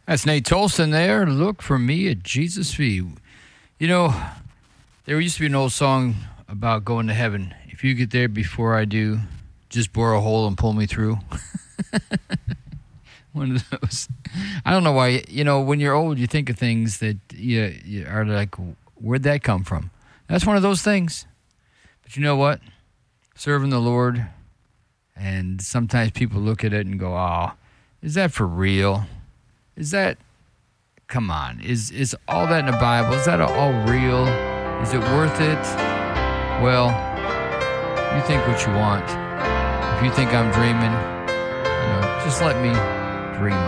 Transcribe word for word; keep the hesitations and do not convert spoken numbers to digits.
That's Nate Tolson there. Look for me at Jesus' feet. You know, there used to be an old song about going to heaven. If you get there before I do, just bore a hole and pull me through. One of those. I don't know why. You know, when you're old, you think of things that you, you are like, where'd that come from? That's one of those things. But you know what? Serving the Lord, and sometimes people look at it and go, oh, is that for real? Is that, come on, is is all that in the Bible, is that all real? Is it worth it? Well, you think what you want. If you think I'm dreaming, you know, just let me dream